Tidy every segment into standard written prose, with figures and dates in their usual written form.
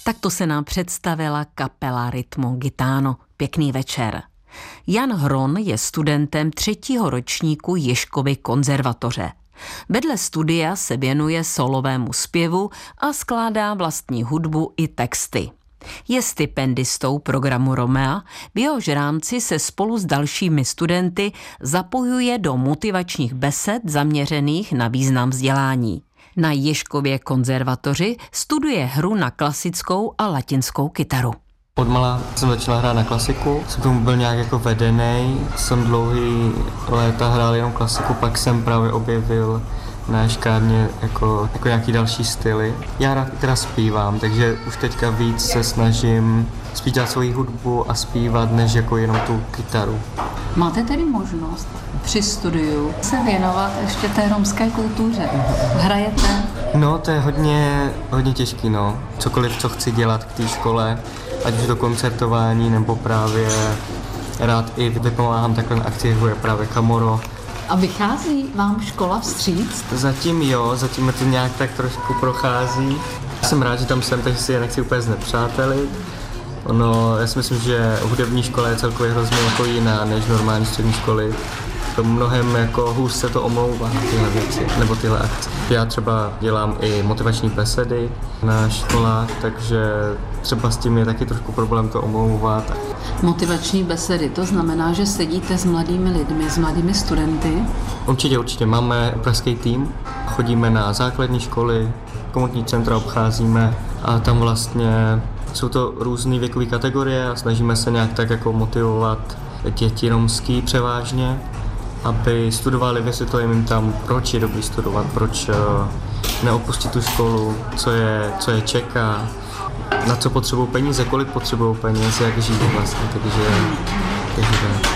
Takto se nám představila kapela Rytmo Gitano. Pěkný večer. Jan Hron je studentem 3. ročníku Ježkovy konzervatoře. Vedle studia se věnuje solovému zpěvu a skládá vlastní hudbu i texty. Je stipendistou programu Romea, v jehož rámci se spolu s dalšími studenty zapojuje do motivačních besed zaměřených na význam vzdělání. Na Ježkově konzervatoři studuje hru na klasickou a latinskou kytaru. Odmala jsem začala hrát na klasiku, jsem tomu byl nějak jako vedenej, jsem dlouhý léta hrál jenom klasiku, pak jsem právě objevil na ješkárně jako nějaký další styly. Já rád teda zpívám, takže už teďka víc se snažím zpívat svoji hudbu a zpívat, než jako jenom tu kytaru. Máte tedy možnost při studiu se věnovat ještě té romské kultuře? Hrajete? No, to je hodně těžký, no. Cokoliv, co chci dělat k té škole, ať už do koncertování, nebo právě rád i vypomáhám takhle na akci, jako je právě Kamoro. A vychází vám škola vstříc? Zatím jo, zatím me to nějak tak trošku prochází. Jsem rád, že tam jsem, takže si je nechci úplně znepřátelit. Já si myslím, že hudební škola je celkově hrozně jako jiná než normální střední školy. To mnohem jako hůř se to omlouvá, tyhle věci, nebo tyhle akce. Já třeba dělám i motivační besedy na školách, takže třeba s tím je taky trošku problém to omlouvat. Motivační besedy, to znamená, že sedíte s mladými lidmi, s mladými studenty? Určitě. Máme pražský tým, chodíme na základní školy, komunitní centra obcházíme a tam vlastně jsou to různé věkové kategorie a snažíme se nějak tak jako motivovat děti romský převážně, aby studovali, vysvětlujeme jim tam, proč je dobrý studovat, proč neopustit tu školu, co je čeká, na co potřebují peníze, kolik potřebují peněz, jak žít vlastně, takže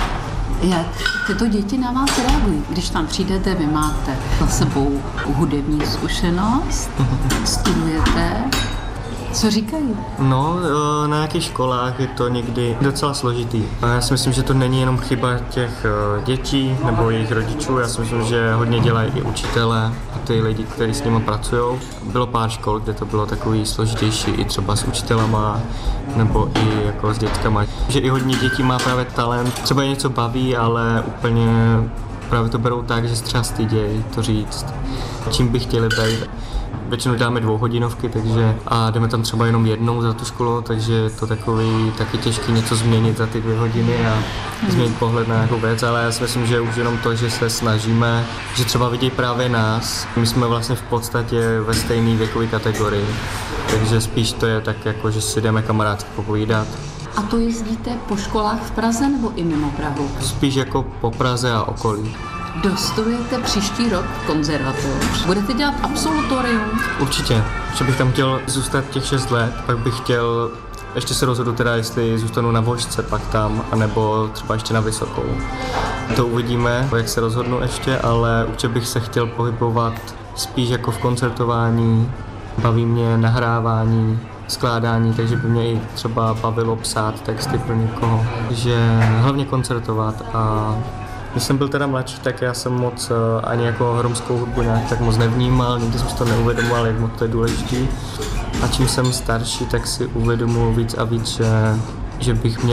Jak tyto děti na vás reagují? Když tam přijdete, vy máte za sebou hudební zkušenost, studujete, co říkají? No, na nějakých školách je to někdy docela složitý. Já si myslím, že to není jenom chyba těch dětí nebo jejich rodičů. Já si myslím, že hodně dělají i učitelé a ty lidi, kteří s nimi pracují. Bylo pár škol, kde to bylo takový složitější i třeba s učitelama nebo i jako s dětskama. Že i hodně dětí má právě talent. Třeba je něco baví, ale úplně právě to berou tak, že se třeba stydějí to říct, čím by chtěli být. Většinou dáme 2hodinovky, a jdeme tam třeba jenom jednou za tu školu, takže je to taky těžké něco změnit za ty 2 hodiny a změnit pohled na nějakou věc, ale já si myslím, že už jenom to, že se snažíme, že třeba vidí právě nás, my jsme vlastně v podstatě ve stejné věkové kategorii, takže spíš to je tak jako, že si jdeme kamarádsky popovídat. A to jezdíte po školách v Praze nebo i mimo Prahu? Spíš jako po Praze a okolí. Dostudujete příští rok konzervatoř? Budete dělat absolutorium? Určitě, že bych tam chtěl zůstat těch 6 let, pak bych chtěl, ještě se rozhodu teda, jestli zůstanu na Vožce pak tam, anebo třeba ještě na Vysokou. To uvidíme, jak se rozhodnu ještě, ale určitě bych se chtěl pohybovat spíš jako v koncertování, baví mě nahrávání, skládání, takže by mě i třeba bavilo psát texty pro někoho, že hlavně koncertovat. A když jsem byl teda mladší, tak já jsem moc ani jako romskou hudbu nějak tak moc nevnímal, nikdy jsem si to neuvědomoval, jak moc to je důležitý. A čím jsem starší, tak si uvědomuji víc a víc, že bych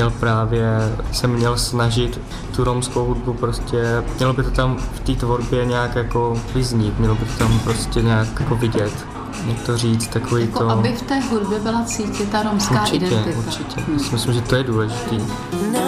se měl snažit tu romskou hudbu prostě, mělo by to tam v té tvorbě nějak jako vyznít, mělo by to tam prostě nějak jako vidět. Jak to říct, takový jako to... aby v té hudbě byla cítit ta romská identita. Určitě. Myslím, že to je důležitý.